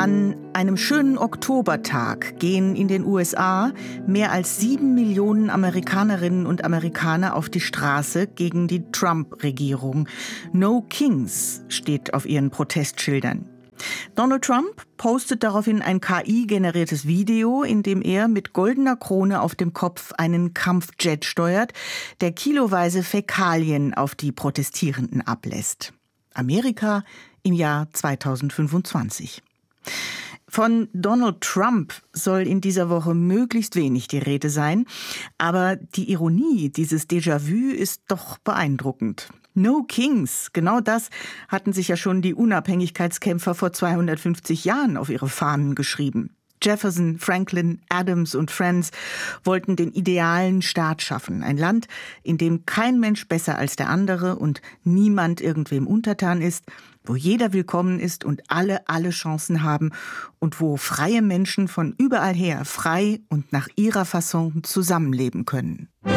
An einem schönen Oktobertag gehen in den USA mehr als 7 Millionen Amerikanerinnen und Amerikaner auf die Straße gegen die Trump-Regierung. No Kings steht auf ihren Protestschildern. Donald Trump postet daraufhin ein KI-generiertes Video, in dem er mit goldener Krone auf dem Kopf einen Kampfjet steuert, der kiloweise Fäkalien auf die Protestierenden ablässt. Amerika im Jahr 2025. Von Donald Trump soll in dieser Woche möglichst wenig die Rede sein, aber die Ironie dieses Déjà-vu ist doch beeindruckend. No Kings, genau das hatten sich ja schon die Unabhängigkeitskämpfer vor 250 Jahren auf ihre Fahnen geschrieben. Jefferson, Franklin, Adams und Friends wollten den idealen Staat schaffen. Ein Land, in dem kein Mensch besser als der andere und niemand irgendwem untertan ist, wo jeder willkommen ist und alle Chancen haben und wo freie Menschen von überall her frei und nach ihrer Fasson zusammenleben können.